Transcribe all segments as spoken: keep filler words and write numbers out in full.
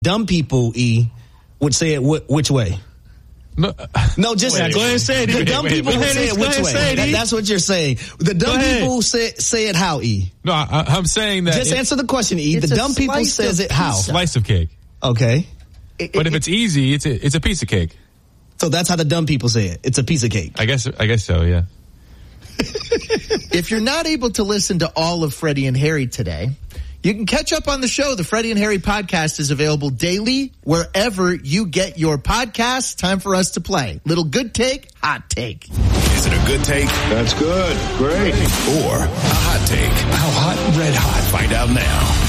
Dumb people, E, would say it wh- which way? No, no just wait, go ahead and say it. The Wait, dumb wait, people wait, would wait, say it which way. say it, that, that's what you're saying. The dumb people say, say it how, E? No, I, I'm saying that. Just answer the question, E. The dumb people says it how? Slice of cake. Okay. It, but it, if it's easy, it's a, it's a piece of cake. So that's how the dumb people say it. It's a piece of cake. I guess I guess so, yeah. If you're not able to listen to all of Freddie and Harry today, you can catch up on the show. The Freddie and Harry podcast is available daily wherever you get your podcasts. Time for us to play. Little good take, hot take. Is it a good take? That's good. Great. Or a hot take? How hot? Red hot. Find out now.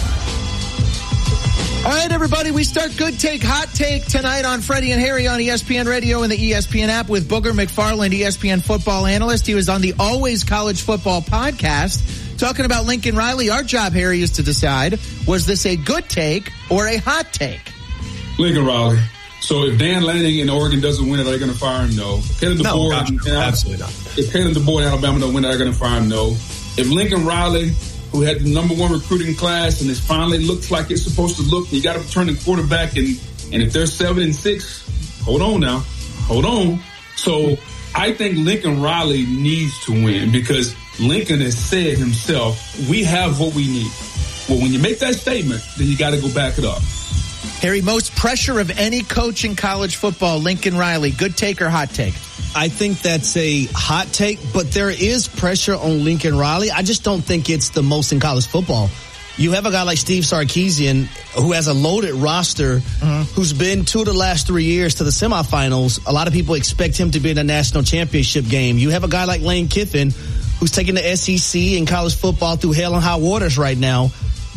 All right, everybody, we start Good Take, Hot Take tonight on Freddie and Harry on E S P N Radio and the E S P N app with Booger McFarland, E S P N football analyst. He was on the Always College Football podcast talking about Lincoln Riley. Our job, Harry, is to decide, was this a good take or a hot take? Lincoln Riley. So if Dan Lanning in Oregon doesn't win it, are they going to fire him? No. Caleb no, DeBoer, gotcha. and, absolutely not. If Caleb DeBoer in Alabama don't win it, are they going to fire him? No. If Lincoln Riley, who had the number one recruiting class and it finally looks like it's supposed to look, you got to return the quarterback, and, and if they're seven and six, hold on now, hold on. So I think Lincoln Riley needs to win because Lincoln has said himself, we have what we need. Well, when you make that statement, then you got to go back it up. Harry, most pressure of any coach in college football, Lincoln Riley. Good take or hot take? I think that's a hot take, but there is pressure on Lincoln Riley. I just don't think it's the most in college football. You have a guy like Steve Sarkisian who has a loaded roster, mm-hmm. who's been two of the last three years to the semifinals. A lot of people expect him to be in a national championship game. You have a guy like Lane Kiffin who's taking the S E C and college football through hell and high waters right now.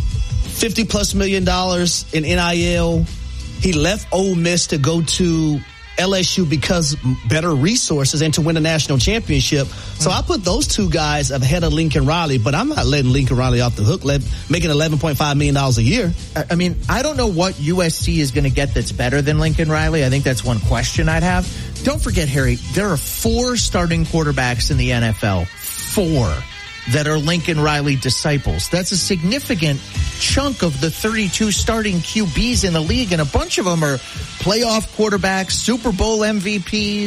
fifty plus million dollars in N I L. He left Ole Miss to go to L S U because better resources and to win a national championship. So I put those two guys ahead of Lincoln Riley, but I'm not letting Lincoln Riley off the hook, making eleven point five million dollars a year. I mean, I don't know what U S C is going to get that's better than Lincoln Riley. I think that's one question I'd have. Don't forget, Harry, there are four starting quarterbacks in the N F L. Four that are Lincoln Riley disciples. That's a significant chunk of the thirty-two starting Q Bs in the league, and a bunch of them are playoff quarterbacks, Super Bowl M V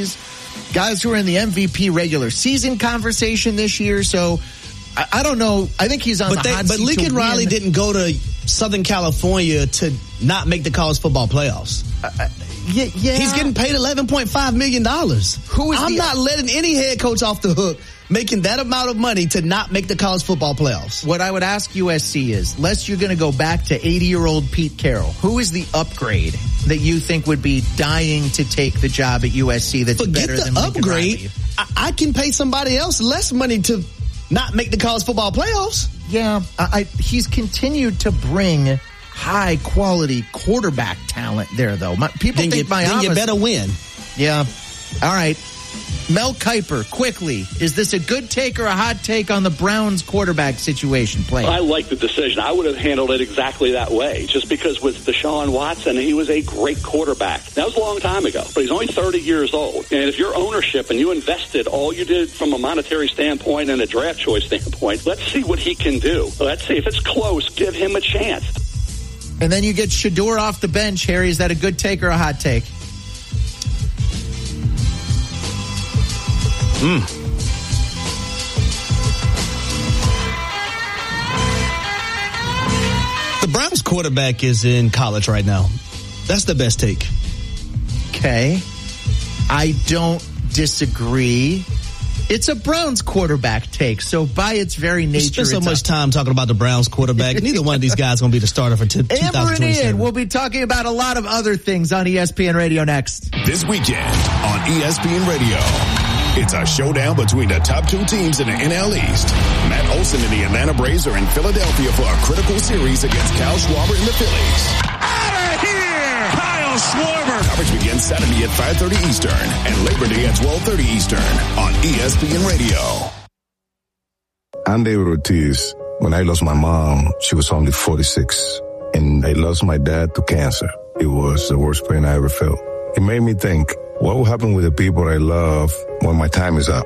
Ps, guys who are in the M V P regular season conversation this year. So I, I don't know. I think he's on but the they, hot But seat Lincoln to Riley win. didn't go to Southern California to not make the college football playoffs. Uh, yeah, yeah. He's getting paid eleven point five million dollars. Who is I'm the, not letting any head coach off the hook making that amount of money to not make the college football playoffs. What I would ask U S C is, lest you're going to go back to eighty-year-old Pete Carroll, who is the upgrade that you think would be dying to take the job at U S C that's Forget better the than Lincoln upgrade. Riley? I, I can pay somebody else less money to not make the college football playoffs. Yeah, I, I, he's continued to bring high-quality quarterback talent there, though. My, people then think you, my Then you better win. Yeah. All right. Mel Kiper, quickly, is this a good take or a hot take on the Browns quarterback situation? Play. I like the decision. I would have handled it exactly that way, just because with Deshaun Watson, he was a great quarterback. That was a long time ago, but he's only thirty years old. And if you're ownership and you invested all you did from a monetary standpoint and a draft choice standpoint, let's see what he can do. Let's see if it's close. Give him a chance. And then you get Shedeur off the bench. Harry, is that a good take or a hot take? Mm. The Browns quarterback is in college right now. That's the best take. Okay. I don't disagree. It's a Browns quarterback take, so by its very nature, you spend so it's much a- time talking about the Browns quarterback. Neither one of these guys is going to be the starter for t- Amber and Ian, we'll be talking about a lot of other things on E S P N Radio next. This weekend on E S P N Radio, it's a showdown between the top two teams in the N L East. Matt Olson and the Atlanta Braves are in Philadelphia for a critical series against Kyle Schwarber and the Phillies. Out of here! Kyle Schwarber! Coverage begins Saturday at five thirty Eastern and Labor Day at twelve thirty Eastern on E S P N Radio. I'm David Ortiz. When I lost my mom, she was only forty-six. And I lost my dad to cancer. It was the worst pain I ever felt. It made me think, what will happen with the people I love when my time is up?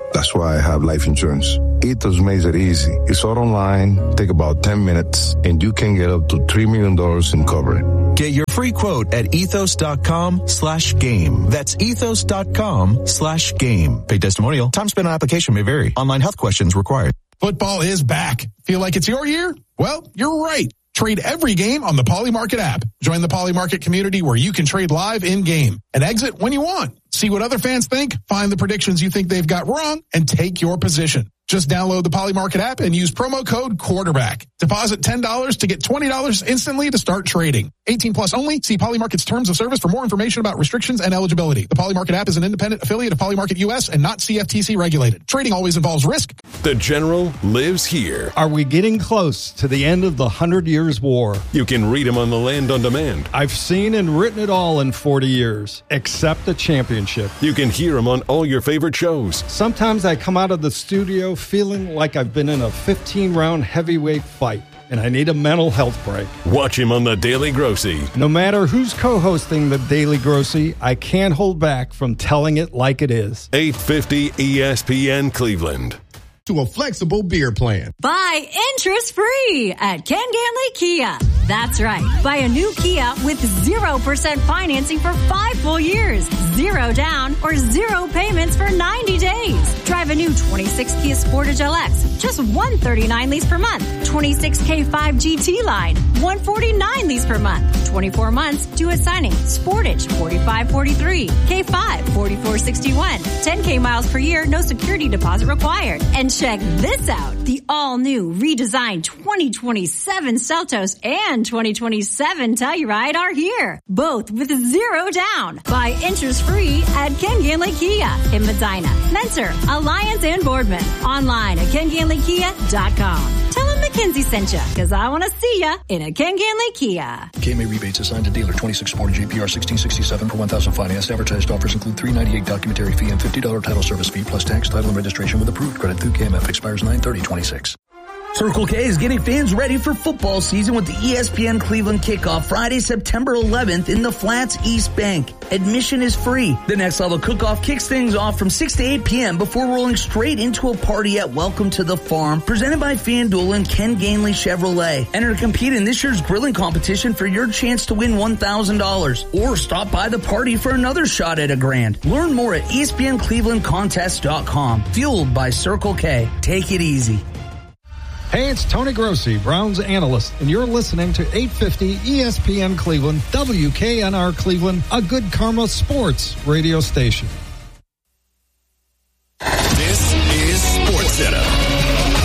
That's why I have life insurance. Ethos makes it easy. It's all online, take about ten minutes, and you can get up to three million dollars in coverage. Get your free quote at ethos.com slash game. That's ethos.com slash game. Paid testimonial. Time spent on application may vary. Online health questions required. Football is back. Feel like it's your year? Well, you're right. Trade every game on the Poly Market app. Join the Poly Market community where you can trade live in-game and exit when you want. See what other fans think, find the predictions you think they've got wrong, and take your position. Just download the Poly Market app and use promo code quarterback. Deposit ten dollars to get twenty dollars instantly to start trading. eighteen plus only. See Poly Market's terms of service for more information about restrictions and eligibility. The Poly Market app is an independent affiliate of Poly Market U S and not C F T C regulated. Trading always involves risk. The General lives here. Are we getting close to the end of the Hundred Years' War? You can read him on the Land on Demand. I've seen and written it all in forty years, except the championship. You can hear him on all your favorite shows. Sometimes I come out of the studio feeling like I've been in a fifteen-round heavyweight fight, and I need a mental health break. Watch him on The Daily Grossy. No matter who's co-hosting The Daily Grossy, I can't hold back from telling it like it is. eight fifty E S P N Cleveland. To a flexible beer plan. Buy interest-free at Ken Ganley Kia. That's right. Buy a new Kia with zero percent financing for five full years. Zero down or zero payments for ninety days. Drive a new twenty-six Kia Sportage L X. Just one hundred thirty-nine lease per month. twenty-six K five G T line. one hundred forty-nine lease per month. twenty-four months due at signing. Sportage forty-five forty-three. K five forty-four sixty-one. ten K miles per year. No security deposit required. And check this out. The all-new redesigned twenty twenty-seven Seltos and twenty twenty-seven Telluride are here. Both with zero down. Buy interest-free at Ken Ganley Kia in Medina, Mentor, Alliance, and Boardman. Online at ken ganley kia dot com. Tell them McKenzie sent you, because I want to see ya in a Ken Ganley Kia. K M A rebates assigned to dealer. twenty-six Sportage A P R sixteen sixty-seven per one thousand financed. Advertised offers include three ninety-eight documentary fee and fifty dollars title service fee plus tax, title, and registration with approved credit through K M F. Expires nine thirty twenty-six. Circle K is getting fans ready for football season with the E S P N Cleveland kickoff Friday, September eleventh in the Flats East Bank. Admission is free. The Next Level Cook-Off kicks things off from six to eight p.m. before rolling straight into a party at Welcome to the Farm, presented by FanDuel and Ken Ganley Chevrolet. Enter to compete in this year's grilling competition for your chance to win one thousand dollars. Or stop by the party for another shot at a grand. Learn more at E S P N Cleveland Contest dot com. Fueled by Circle K. Take it easy. Hey, it's Tony Grossi, Browns analyst, and you're listening to eight fifty E S P N Cleveland, W K N R Cleveland, a Good Karma sports radio station. This is SportsCenter.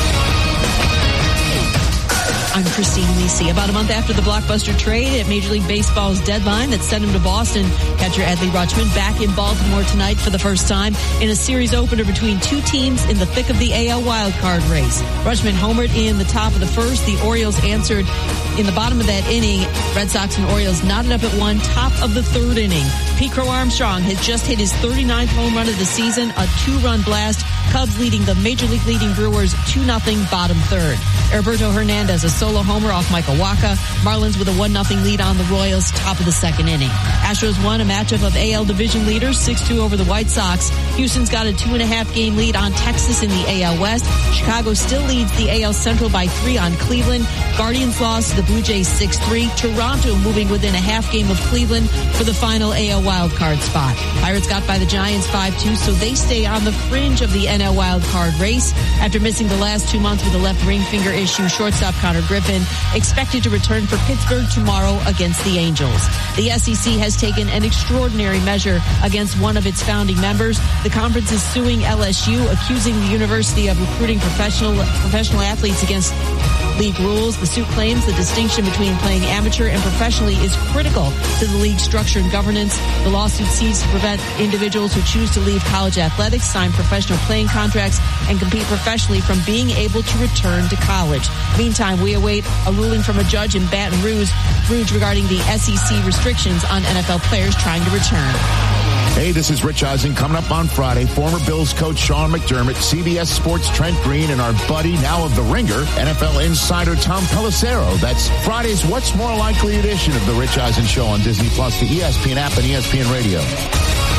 I'm Christine Lisi. About a month after the blockbuster trade at Major League Baseball's deadline that sent him to Boston, catcher Adley Rutschman back in Baltimore tonight for the first time in a series opener between two teams in the thick of the A L wildcard race. Rutschman homered in the top of the first. The Orioles answered in the bottom of that inning. Red Sox and Orioles knotted up at one, top of the third inning. Pete Crow Armstrong has just hit his thirty-ninth home run of the season, a two-run blast. Cubs leading the Major League leading Brewers two nothing bottom third. Alberto Hernandez, a solo homer off Michael Wacha. Marlins with a one nothing lead on the Royals, top of the second inning. Astros won a matchup of A L division leaders, six two over the White Sox. Houston's got a two and a half game lead on Texas in the A L West. Chicago still leads the A L Central by three on Cleveland. Guardians lost to the Blue Jays six three. Toronto moving within a half game of Cleveland for the final A L wildcard spot. Pirates got by the Giants five two, so they stay on the fringe of the N L wildcard race. After missing the last two months with a left ring finger issue, shortstop Connor Griffin expected to return for Pittsburgh tomorrow against the Angels. The S E C has taken an extraordinary measure against one of its founding members. The conference is suing L S U, accusing the university of recruiting professional professional athletes against league rules. The suit claims the distinction between playing amateur and professionally is critical to the league's structure and governance. The lawsuit seeks to prevent individuals who choose to leave college athletics, sign professional playing contracts, and compete professionally from being able to return to college. Meantime, we await a ruling from a judge in Baton Rouge, Rouge regarding the S E C restrictions on N F L players trying to return. Hey, this is Rich Eisen. Coming up on Friday, former Bills coach Sean McDermott, C B S Sports Trent Green, and our buddy, now of The Ringer, N F L insider Tom Pelissero. That's Friday's What's More Likely edition of The Rich Eisen Show on Disney Plus, the E S P N app, and E S P N Radio.